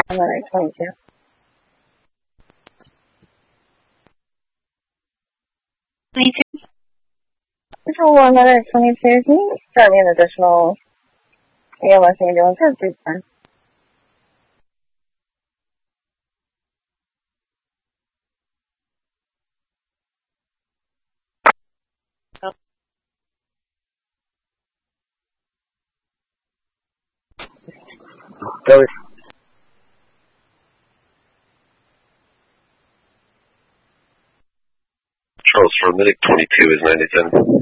Another 22. Control another 22. Can you start me an additional ALS ambulance? That's just fine. Go. Charles, for Medic 22 is 97.